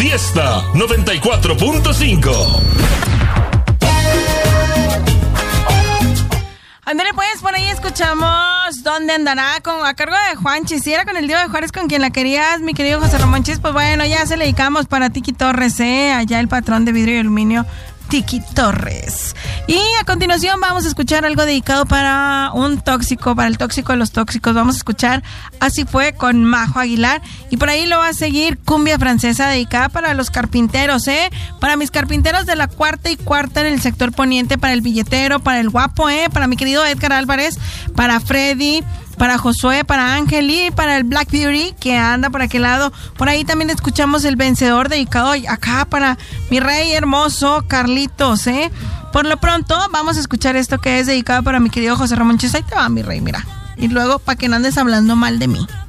Fiesta 94.5. Ándale, pues, por ahí escuchamos ¿Dónde andará? A cargo de Juanchi. Si era con el Diego de Juárez con quien la querías, mi querido José Ramón Chis, pues bueno, ya se le dedicamos para Tiki Torres, allá el patrón de vidrio y aluminio, Tiki Torres. Y a continuación vamos a escuchar algo dedicado para un tóxico, para el tóxico de los tóxicos. Vamos a escuchar Así Fue con Majo Aguilar. Y por ahí lo va a seguir Cumbia Francesa, dedicada para los carpinteros, para mis carpinteros de la cuarta y cuarta en el sector poniente, para el billetero, para el guapo, para mi querido Edgar Álvarez, para Freddy, para Josué, para Ángel y para el Black Beauty que anda por aquel lado. Por ahí también escuchamos El Vencedor, dedicado acá para mi rey hermoso Carlitos, Por lo pronto vamos a escuchar esto que es dedicado para mi querido José Ramón Chis. Ahí te va, mi rey, mira. Y luego para que no andes hablando mal de mí.